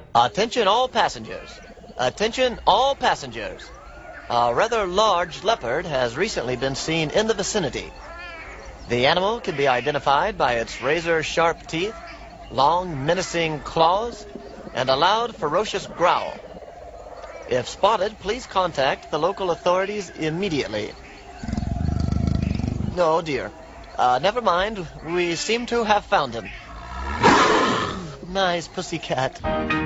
Attention all passengers. Attention all passengers. A rather large leopard has recently been seen in the vicinity. The animal can be identified by its razor-sharp teeth, long menacing claws, and a loud ferocious growl. If spotted, please contact the local authorities immediately. Oh dear. Never mind. We seem to have found him. Nice pussycat.